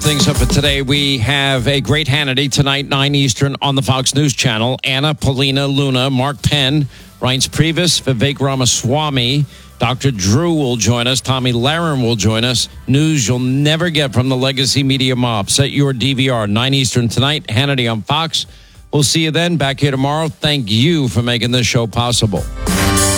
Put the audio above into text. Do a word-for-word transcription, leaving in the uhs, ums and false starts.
things up for today. We have a great Hannity tonight, nine Eastern on the Fox News Channel. Anna, Paulina, Luna, Mark Penn, Reince Priebus, Vivek Ramaswamy, Doctor Drew will join us. Tommy Lahren will join us. News you'll never get from the legacy media mob. Set your D V R, nine Eastern tonight. Hannity on Fox. We'll see you then. Back here tomorrow. Thank you for making this show possible.